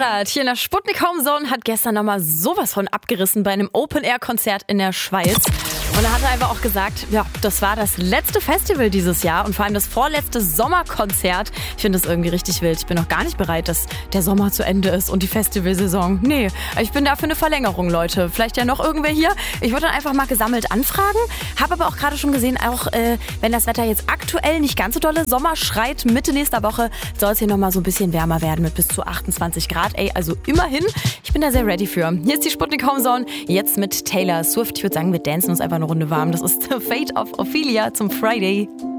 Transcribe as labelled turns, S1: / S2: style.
S1: Konrad hier in der Sputnik Homezone hat gestern nochmal sowas von abgerissen bei einem Open-Air-Konzert in der Schweiz. Und er hat einfach auch gesagt, ja, das war das letzte Festival dieses Jahr und vor allem das vorletzte Sommerkonzert. Ich finde das irgendwie richtig wild. Ich bin noch gar nicht bereit, dass der Sommer zu Ende ist und die Festivalsaison. Nee, ich bin da für eine Verlängerung, Leute. Vielleicht ja noch irgendwer hier. Ich würde dann einfach mal gesammelt anfragen. Habe aber auch gerade schon gesehen, auch wenn das Wetter jetzt aktuell nicht ganz so dolle Sommer schreit, Mitte nächster Woche soll es hier nochmal so ein bisschen wärmer werden mit bis zu 28 Grad. Ey, also immerhin. Ich bin da sehr ready für. Hier ist die Sputnik Homezone. Jetzt mit Taylor Swift. Ich würde sagen, wir dancen uns einfach eine Runde warm. Das ist The Fate of Ophelia zum Friday.